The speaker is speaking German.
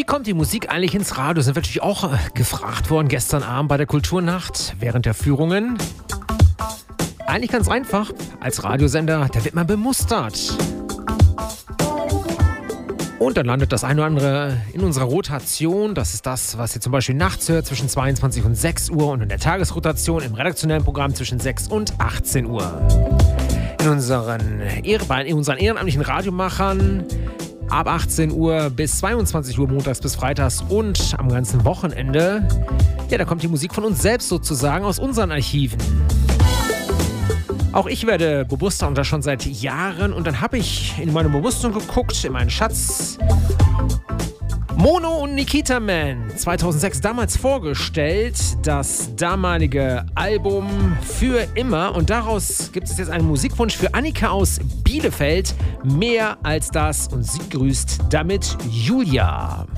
kommt die Musik eigentlich ins Radio? Sind wir natürlich auch gefragt worden gestern Abend bei der Kulturnacht während der Führungen. Eigentlich ganz einfach. Als Radiosender, da wird man bemustert. Und dann landet das eine oder andere in unserer Rotation. Das ist das, was ihr zum Beispiel nachts hört zwischen 22 und 6 Uhr und in der Tagesrotation im redaktionellen Programm zwischen 6 und 18 Uhr. In unseren ehrenamtlichen Radiomachern ab 18 Uhr bis 22 Uhr montags bis freitags und am ganzen Wochenende. Ja, da kommt die Musik von uns selbst sozusagen aus unseren Archiven. Auch ich werde bewusster und das schon seit Jahren. Und dann habe ich in meine Bewusstung geguckt, in meinen Schatz. Mono und Nikita Man, 2006 damals vorgestellt, das damalige Album Für immer. Und daraus gibt es jetzt einen Musikwunsch für Annika aus Bielefeld. Mehr als das. Und sie grüßt damit Julia.